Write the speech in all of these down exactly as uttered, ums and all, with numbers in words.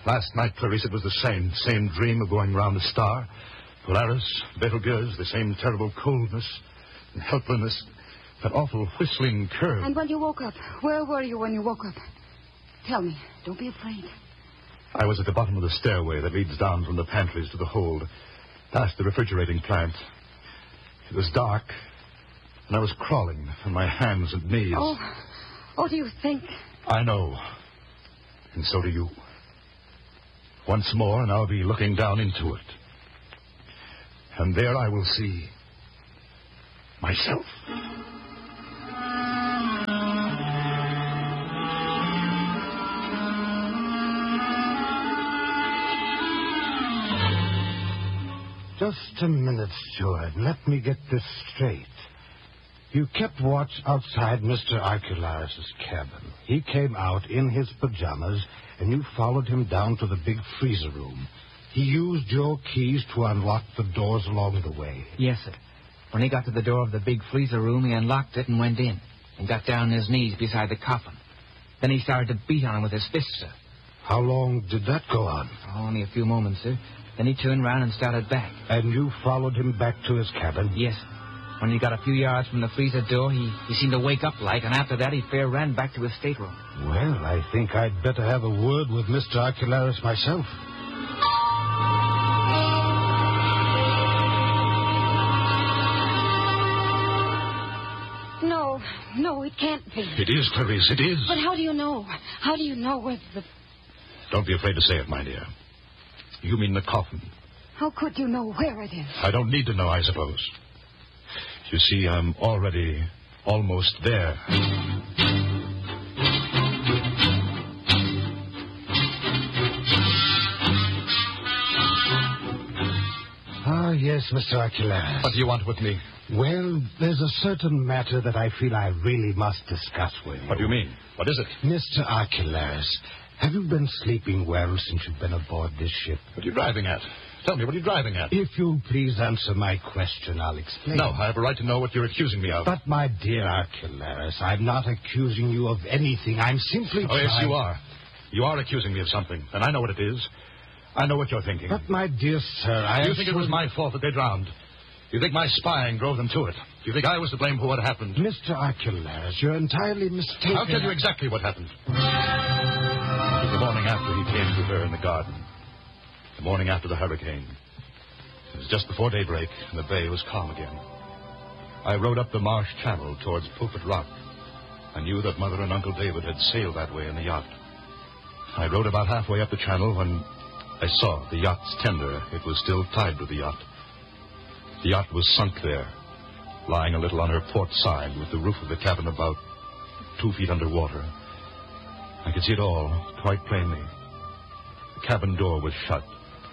Last night, Clarice, it was the same. Same dream of going round the star. Polaris, Betelgeuse, the same terrible coldness and helplessness. That awful whistling curve. And when you woke up, where were you when you woke up? Tell me. Don't be afraid. I was at the bottom of the stairway that leads down from the pantries to the hold, past the refrigerating plant. It was dark, and I was crawling on my hands and knees. Oh, oh, do you think? I know, and so do you. Once more, and I'll be looking down into it. And there I will see myself. Just a minute, Steward. Let me get this straight. You kept watch outside Mister Archelaus' cabin. He came out in his pajamas, and you followed him down to the big freezer room. He used your keys to unlock the doors along the way. Yes, sir. When he got to the door of the big freezer room, he unlocked it and went in, and got down on his knees beside the coffin. Then he started to beat on him with his fist, sir. How long did that go on? Oh, only a few moments, sir. Then he turned round and started back. And you followed him back to his cabin? Yes, sir. When he got a few yards from the freezer door, he, he seemed to wake up like, and after that he fair ran back to his stateroom. Well, I think I'd better have a word with Mister Archelaus myself. No, no, it can't be. It is, Clarice, it is. But how do you know? How do you know whether the... Don't be afraid to say it, my dear. You mean the coffin. How could you know where it is? I don't need to know, I suppose. You see, I'm already almost there. Ah, yes, Mister Archelaus. What do you want with me? Well, there's a certain matter that I feel I really must discuss with you. What do you mean? What is it? Mister Archelaus, have you been sleeping well since you've been aboard this ship? What are you driving at? Tell me, what are you driving at? If you'll please answer my question, I'll explain. No, I have a right to know what you're accusing me of. But, my dear Archelaus, I'm not accusing you of anything. I'm simply Oh, trying... yes, you are. You are accusing me of something, and I know what it is. I know what you're thinking. But, my dear sir, I... Do you think it was my fault that they drowned? Do you think my spying drove them to it? Do you think I was to blame for what happened? Mister Archelaus, you're entirely mistaken. I'll tell you exactly what happened. It was the morning after he came to her in the garden. The morning after the hurricane. It was just before daybreak, and the bay was calm again. I rode up the marsh channel towards Pulpit Rock. I knew that Mother and Uncle David had sailed that way in the yacht. I rode about halfway up the channel when I saw the yacht's tender. It was still tied to the yacht. The yacht was sunk there, lying a little on her port side with the roof of the cabin about two feet underwater. I could see it all quite plainly. The cabin door was shut.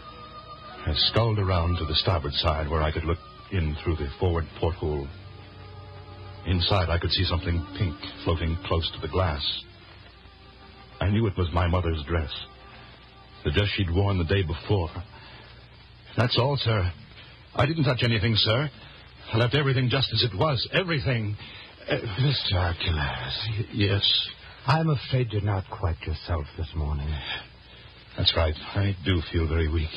I sculled around to the starboard side where I could look in through the forward porthole. Inside, I could see something pink floating close to the glass. I knew it was my mother's dress, the dress she'd worn the day before. That's all, sir. I didn't touch anything, sir. I left everything just as it was. Everything. Uh, Mister Archelaus. Y- yes. I'm afraid you're not quite yourself this morning. That's right. I do feel very weak.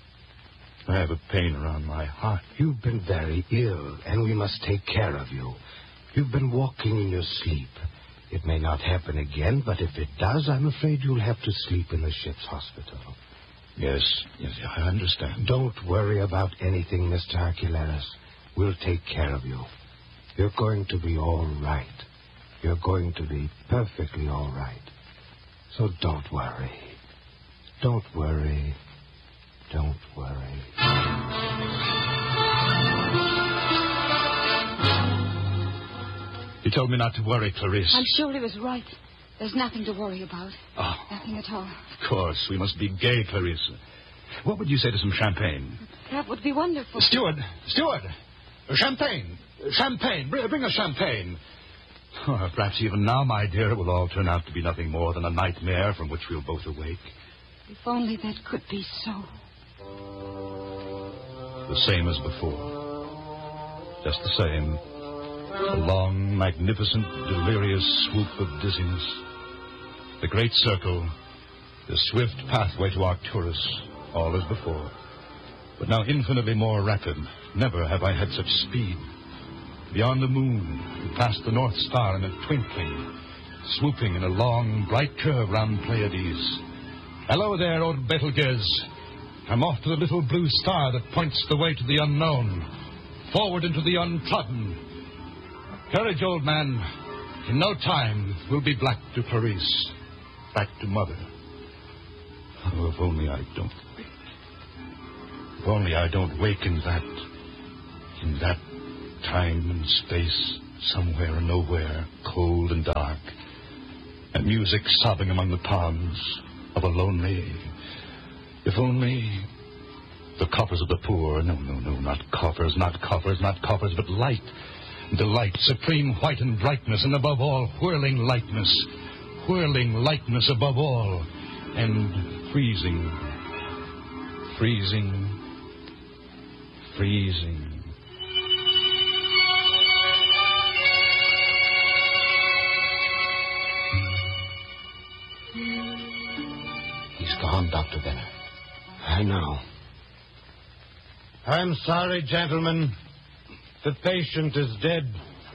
I have a pain around my heart. You've been very ill, and we must take care of you. You've been walking in your sleep. It may not happen again, but if it does, I'm afraid you'll have to sleep in the ship's hospital. Yes, yes, I understand. Don't worry about anything, Mister Archelaus. We'll take care of you. You're going to be all right. You're going to be perfectly all right. So don't worry. Don't worry. Don't worry. You told me not to worry, Clarice. I'm sure he was right. There's nothing to worry about. Oh. Nothing at all. Of course. We must be gay, Clarice. What would you say to some champagne? That would be wonderful. Steward! Steward! Champagne! Champagne! Bring, bring us champagne. Oh, perhaps even now, my dear, it will all turn out to be nothing more than a nightmare from which we'll both awake. If only that could be so. The same as before. Just the same. A long, magnificent, delirious swoop of dizziness. The great circle, The swift pathway to Arcturus, all as before. But now infinitely more rapid. Never have I had such speed. Beyond the moon, we passed the North Star in a twinkling, swooping in a long, bright curve round Pleiades. Hello there, old Betelgeuse. I'm off to the little blue star that points the way to the unknown, forward into the untrodden. Courage, old man. In no time, we'll be back to Paris, back to Mother. Oh, if only I don't wake. If only I don't wake in that, in that time and space, somewhere and nowhere, cold and dark, and music sobbing among the palms of a lonely... If only the coffers of the poor, no, no, no, not coffers, not coffers, not coffers, but light, delight, supreme white and brightness, and above all, whirling lightness, whirling lightness above all, and freezing, freezing, freezing. He's gone, Doctor Benner. I know. I'm sorry, gentlemen. The patient is dead.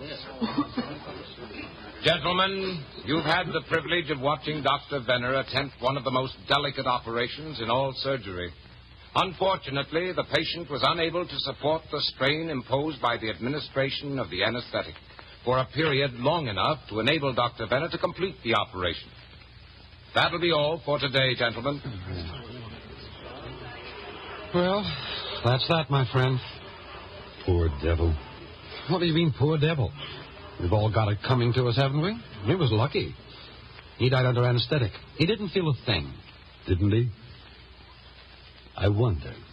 Gentlemen, you've had the privilege of watching Doctor Benner attempt one of the most delicate operations in all surgery. Unfortunately, the patient was unable to support the strain imposed by the administration of the anesthetic for a period long enough to enable Doctor Benner to complete the operation. That'll be all for today, gentlemen. Well, that's that, my friend. Poor devil. What do you mean, poor devil? We've all got it coming to us, haven't we? He was lucky. He died under anesthetic. He didn't feel a thing. Didn't he? I wonder.